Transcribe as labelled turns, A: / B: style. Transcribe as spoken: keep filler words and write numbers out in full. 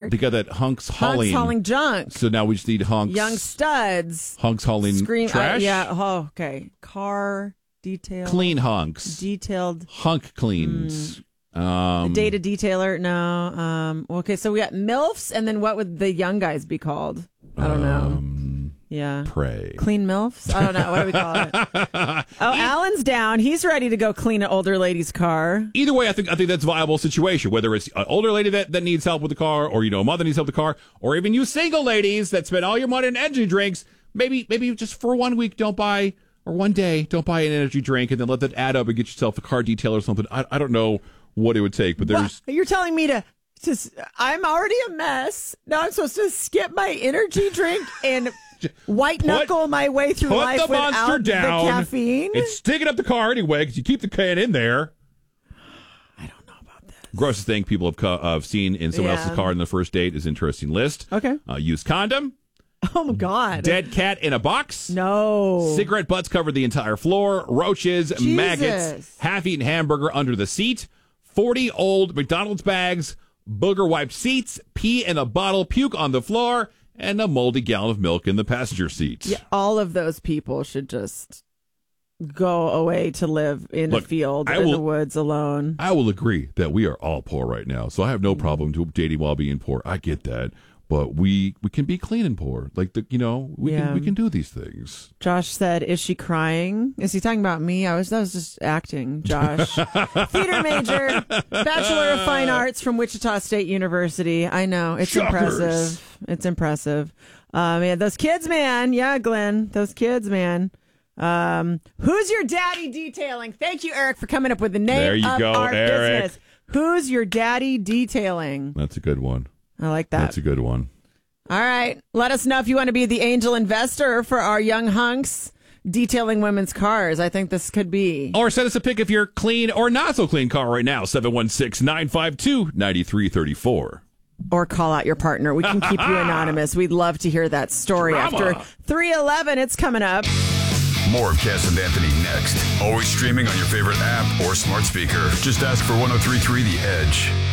A: They got that hunks hauling.
B: Hunks hauling junk.
A: So now we just need hunks.
B: Young studs.
A: Hunks hauling
B: Scream,
A: trash?
B: Uh, yeah. Oh, okay. Car detail.
A: Clean hunks.
B: Detailed.
A: Hunk cleans. Mm. Um,
B: Data detailer. No. Um, okay, so we got MILFs, and then what would the young guys be called? I don't know.
A: Um,
B: yeah.
A: Pray.
B: Clean MILFs? I don't know. What do we call it? Oh, Alan's down. He's ready to go clean an older lady's car.
A: Either way, I think I think that's a viable situation. Whether it's an older lady that, that needs help with the car, or you know, a mother needs help with the car, or even you single ladies that spend all your money on energy drinks. Maybe maybe just for one week, don't buy, or one day, don't buy an energy drink, and then let that add up and get yourself a car detail or something. I I don't know what it would take, but there's.
B: What? You're telling me to. Just, I'm already a mess. Now I'm supposed to skip my energy drink and white knuckle my way through
A: put
B: life
A: the monster
B: without
A: down.
B: the caffeine.
A: It's sticking up the car anyway because you keep the can in there.
B: I don't know about this.
A: Grossest thing people have, co- have seen in someone
B: Yeah.
A: else's car in the first date is interesting list.
B: Okay.
A: Uh, used condom.
B: Oh my God.
A: Dead cat in a box.
B: No.
A: Cigarette butts covered the entire floor. Roaches,
B: Jesus.
A: maggots, half-eaten hamburger under the seat. forty old McDonald's bags. Booger wiped seats, pee in a bottle, puke on the floor, and a moldy gallon of milk in the passenger seat.
B: Yeah, all of those people should just go away to live in
A: Look,
B: a field
A: I
B: in
A: will-
B: the woods alone.
A: I will agree that we are all poor right now, so I have no problem to dating while being poor. I get that. But we, we can be clean and poor. Like, the, you know, we
B: Yeah.
A: can we can do these things.
B: Josh said, "Is she crying? Is he talking about me?" I was that was just acting. Josh, theater major, Bachelor of Fine Arts from Wichita State University. I know it's
A: Shockers.
B: impressive. It's impressive. Uh, man, those kids, man. Yeah, Glenn, those kids, man. Um, who's your daddy detailing? Thank you, Eric, for coming up with the name
A: There you
B: of
A: go,
B: our
A: Eric.
B: business. Who's your daddy detailing?
A: That's a good one.
B: I like that.
A: That's a good one.
B: All right. Let us know if you want to be the angel investor for our young hunks detailing women's cars. I think this could be.
A: Or send us a pic of your clean or not so clean car right now. seven one six, nine five two, nine three three four.
B: Or call out your partner. We can keep you anonymous. We'd love to hear that story.
A: Drama.
B: After three eleven, it's coming up.
C: More of Cass and Anthony next. Always streaming on your favorite app or smart speaker. Just ask for one oh three point three The Edge.